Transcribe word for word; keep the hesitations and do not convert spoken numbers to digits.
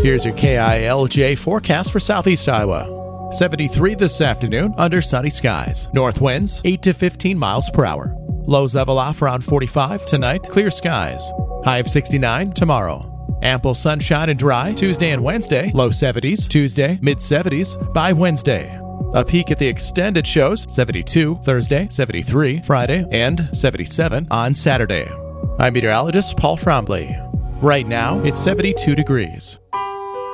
Here's your K I L J forecast for southeast Iowa. seventy-three this afternoon under sunny skies. North winds eight to fifteen miles per hour. Lows level off around forty-five. Tonight, clear skies. High of sixty-nine tomorrow. Ample sunshine and dry Tuesday and Wednesday. Low seventies. Tuesday, mid seventies by Wednesday. A peek at the extended shows, seventy-two Thursday, seventy-three Friday, and seventy-seven on Saturday. I'm meteorologist Paul Trombley. Right now, it's seventy-two degrees.